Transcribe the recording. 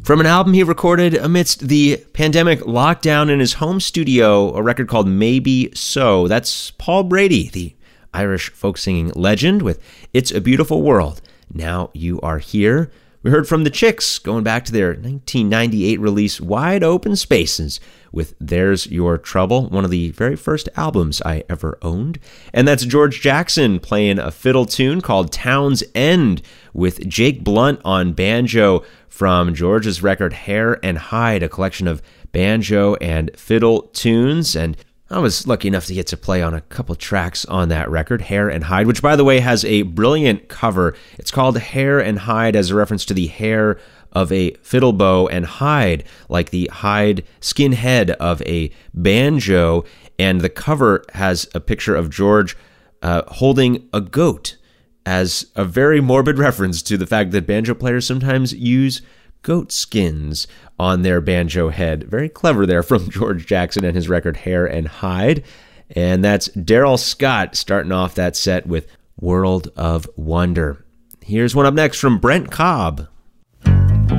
From an album he recorded amidst the pandemic lockdown in his home studio, a record called Maybe So. That's Paul Brady, the Irish folk singing legend, with It's a Beautiful World. Now You Are Here. We heard from the Chicks, going back to their 1998 release Wide Open Spaces, with There's Your Trouble, one of the very first albums I ever owned. And that's George Jackson playing a fiddle tune called Town's End, with Jake Blunt on banjo from George's record Hair and Hide, a collection of banjo and fiddle tunes. And I was lucky enough to get to play on a couple tracks on that record, Hair and Hide, which, by the way, has a brilliant cover. It's called Hair and Hide as a reference to the hair of a fiddle bow, and hide, like the hide skin head of a banjo. And the cover has a picture of George holding a goat, as a very morbid reference to the fact that banjo players sometimes use goat skins on their banjo head. Very clever there from George Jackson and his record Hair and Hide. And that's Daryl Scott starting off that set with World of Wonder. Here's one up next from Brent Cobb.